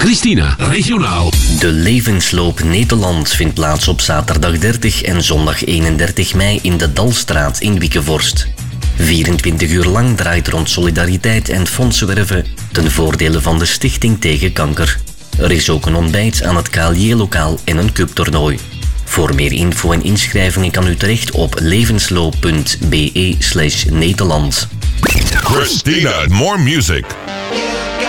Christina, regionaal. De Levensloop Nederland vindt plaats op zaterdag 30 en zondag 31 mei in de Dalstraat in Wickevorst. 24 uur lang draait rond solidariteit en fondsenwerven ten voordele van de Stichting tegen Kanker. Er is ook een ontbijt aan het KLJ-lokaal en een cuptoernooi. Voor meer info en inschrijvingen kan u terecht op levensloop.be/Nederland. Christina, more music.